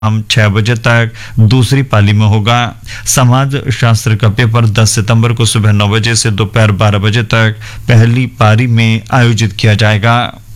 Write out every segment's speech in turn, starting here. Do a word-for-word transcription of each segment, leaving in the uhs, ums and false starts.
शाम छह बजे तक दूसरी पाली में होगा। समाज शास्त्र का पेपर दस सितंबर को सुबह नौ बजे से दोपहर बारह बजे तक पहली पारी में आयोजित किया जाएगा।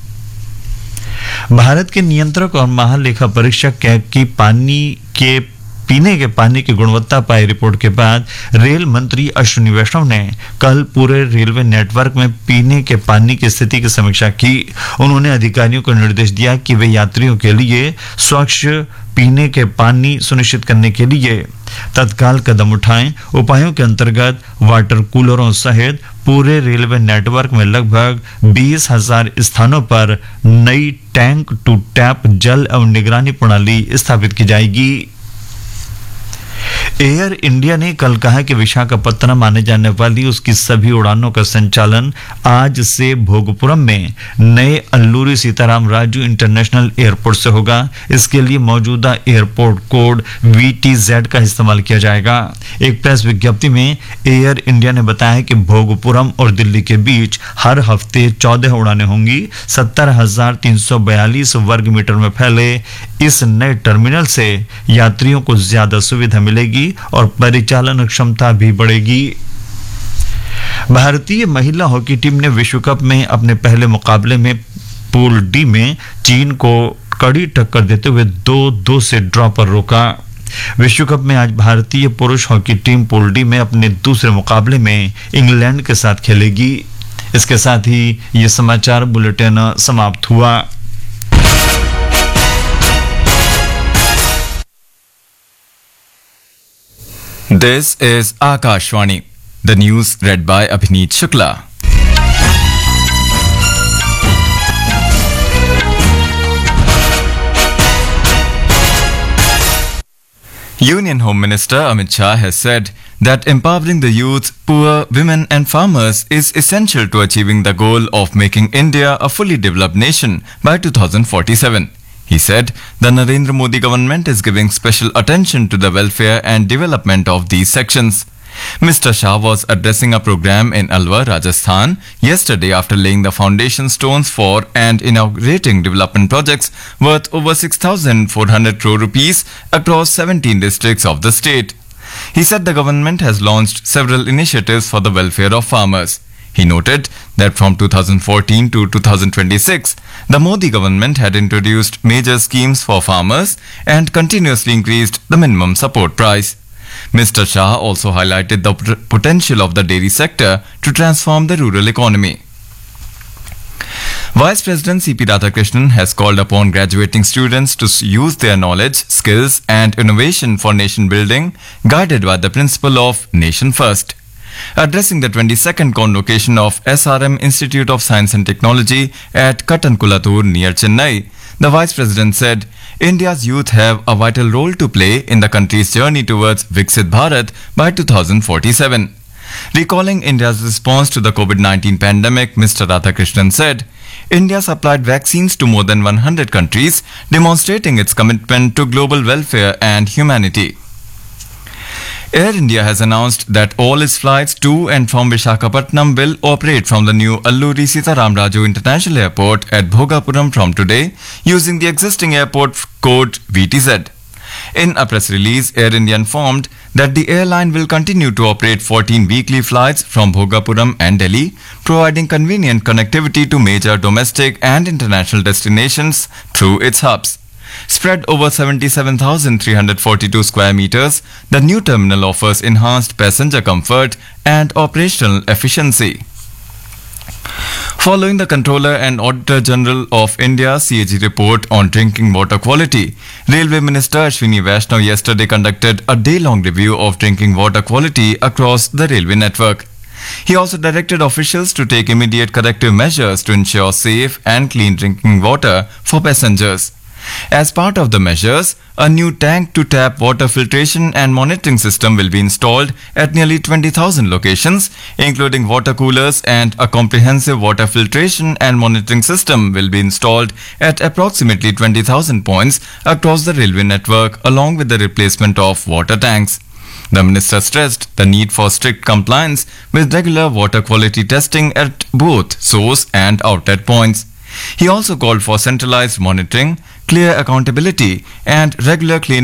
भारत के नियंत्रक और महालेखा परीक्षक की पानी के पीने के पानी की गुणवत्ता पाई रिपोर्ट के बाद रेल मंत्री अश्विनी वैष्णव ने कल पूरे रेलवे नेटवर्क में पीने के पानी की स्थिति की समीक्षा की। उन्होंने अधिकारियों को निर्देश दिया कि वे यात्रियों के लिए स्वच्छ पीने के पानी सुनिश्चित करने के लिए तत्काल कदम उठाएं। उपायों के अंतर्गत वाटर कूलरों सहित पूरे रेलवे नेटवर्क में लगभग बीस हजार स्थानों पर नई टैंक टू टैप जल एवं निगरानी प्रणाली स्थापित की जाएगी। एयर इंडिया ने कल कहा कि विशाखापत्तनम आने जाने वाली उसकी सभी उड़ानों का संचालन आज से भोगपुरम में नए अल्लूरी सीताराम राजू इंटरनेशनल एयरपोर्ट से होगा। इसके लिए मौजूदा airport code we T Z का इस्तेमाल किया जाएगा। एक प्रेस विज्ञप्ति में एयर इंडिया ने बताया कि भोगपुरम और दिल्ली के बीच हर हफ्ते चौदह उड़ानें होंगी। सत्तर हजार तीन सौ बयालीस वर्ग मीटर में फैले इस नए टर्मिनल से यात्रियों को ज्यादा सुविधा मिलेगी और परिचालन क्षमता भी बढ़ेगी। भारतीय महिला हॉकी टीम ने विश्व कप में अपने पहले मुकाबले में पूल डी में चीन को कड़ी टक्कर देते हुए दो दो से ड्रॉ पर रोका। विश्व कप में आज भारतीय पुरुष हॉकी टीम पूल डी में अपने दूसरे मुकाबले में इंग्लैंड के साथ खेलेगी। इसके साथ ही ये समाचार बुलेटिन समाप्त हुआ। This is Akashvani. The news read by Abhineet Shukla. Union Home Minister Amit Shah has said that empowering the youth, poor, women and farmers is essential to achieving the goal of making India a fully developed nation by two thousand forty-seven. He said the Narendra Modi government is giving special attention to the welfare and development of these sections. Mister Shah was addressing a program in Alwar, Rajasthan yesterday after laying the foundation stones for and inaugurating development projects worth over six thousand four hundred crore rupees across seventeen districts of the state. He said the government has launched several initiatives for the welfare of farmers. He noted that from two thousand fourteen to two thousand twenty-six, the Modi government had introduced major schemes for farmers and continuously increased the minimum support price. Mister Shah also highlighted the pot- potential of the dairy sector to transform the rural economy. Vice President C P Radhakrishnan has called upon graduating students to use their knowledge, skills and innovation for nation building, guided by the principle of Nation First. Addressing the twenty-second convocation of S R M Institute of Science and Technology at Kattankulathur near Chennai, the Vice President said, India's youth have a vital role to play in the country's journey towards Viksit Bharat by two thousand forty-seven. Recalling India's response to the COVID nineteen pandemic, Mister Radhakrishnan said, India supplied vaccines to more than one hundred countries, demonstrating its commitment to global welfare and humanity. Air India has announced that all its flights to and from Visakhapatnam will operate from the new Alluri Sitaram Raju International Airport at Bhogapuram from today using the existing airport code V T Z. In a press release, Air India informed that the airline will continue to operate fourteen weekly flights from Bhogapuram and Delhi, providing convenient connectivity to major domestic and international destinations through its hubs. Spread over seventy-seven thousand three hundred forty-two square meters, the new terminal offers enhanced passenger comfort and operational efficiency. Following the Controller and Auditor General of India C A G report on drinking water quality, Railway Minister Ashwini Vaishnav yesterday conducted a day-long review of drinking water quality across the railway network. He also directed officials to take immediate corrective measures to ensure safe and clean drinking water for passengers. As part of the measures, a new tank-to-tap water filtration and monitoring system will be installed at nearly twenty thousand locations, including water coolers, and a comprehensive water filtration and monitoring system will be installed at approximately twenty thousand points across the railway network, along with the replacement of water tanks. The minister stressed the need for strict compliance with regular water quality testing at both source and outlet points. He also called for centralized monitoring, clear accountability, and regular cleaning